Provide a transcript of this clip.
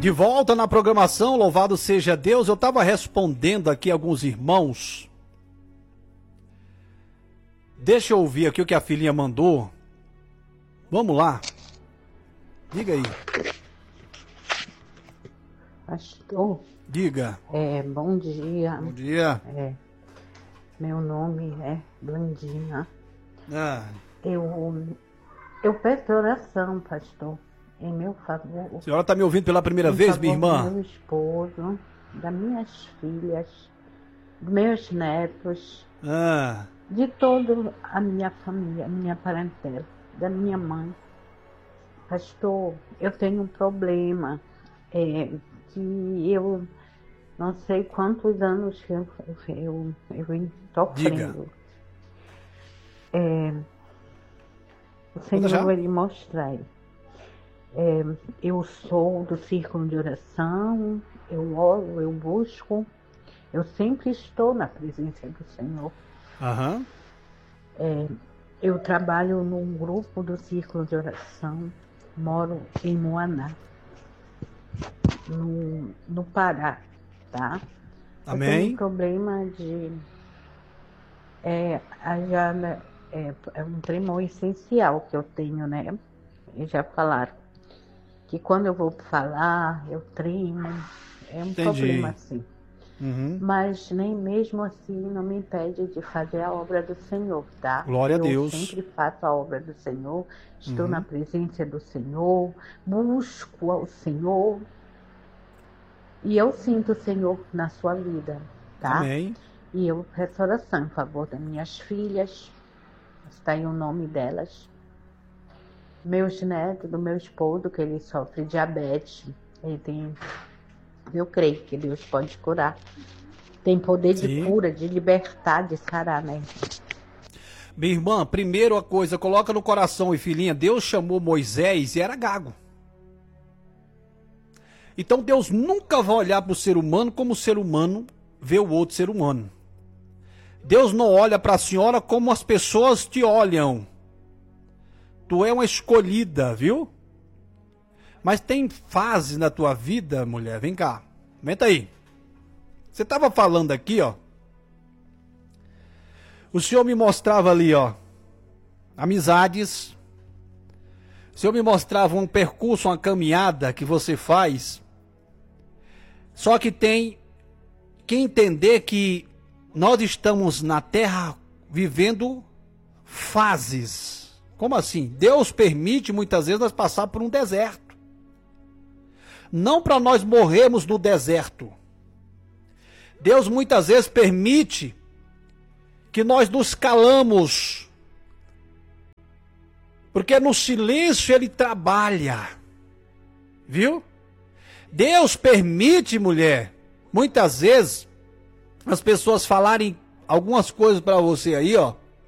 De volta na programação, louvado seja Deus. Eu estava respondendo aqui alguns irmãos. Deixa eu ouvir aqui o que a filhinha mandou. Vamos lá. Diga aí. Pastor. Diga. Bom dia. Bom dia. Meu nome é Blandina. Ah. Eu peço oração, pastor, em meu favor. A senhora está me ouvindo pela primeira vez, minha irmã? Do meu esposo, das minhas filhas, dos meus netos, de toda a minha família, minha parentela, da minha mãe. Pastor, eu tenho um problema, que eu não sei quantos anos que eu venho sofrendo. O Senhor vai lhe mostrar. Eu sou do círculo de oração, eu oro, eu busco, eu sempre estou na presença do Senhor. Aham. Eu trabalho num grupo do círculo de oração, moro em Moaná, no Pará, tá? Amém. Eu tenho um problema de... É um tremor essencial que eu tenho, né? Eles já falaram que quando eu vou falar, eu tremo. É um problema assim. Uhum. Mas nem mesmo assim não me impede de fazer a obra do Senhor, tá? Glória a Deus. Eu sempre faço a obra do Senhor, estou na presença do Senhor, busco ao Senhor. E eu sinto o Senhor na sua vida, tá? Amém. E eu peço oração em favor das minhas filhas, está aí o nome delas. Meus netos, do meu esposo, que ele sofre diabetes. Eu creio que Deus pode curar. Tem poder de cura, de libertar, de sarar, né? Minha irmã, primeiro a coisa, coloca no coração, e filhinha, Deus chamou Moisés e era gago. Então Deus nunca vai olhar para o ser humano como o ser humano vê o outro ser humano. Deus não olha para a senhora como as pessoas te olham. Tu é uma escolhida, viu? Mas tem fases na tua vida, mulher. Vem cá. Comenta aí. Você estava falando aqui, ó. O Senhor me mostrava ali, ó. Amizades. O Senhor me mostrava um percurso, uma caminhada que você faz. Só que tem que entender que nós estamos na terra vivendo fases. Como assim? Deus permite muitas vezes nós passar por um deserto. Não para nós morrermos no deserto. Deus muitas vezes permite que nós nos calamos. Porque no silêncio Ele trabalha. Viu? Deus permite, mulher, muitas vezes as pessoas falarem algumas coisas para você aí, ó.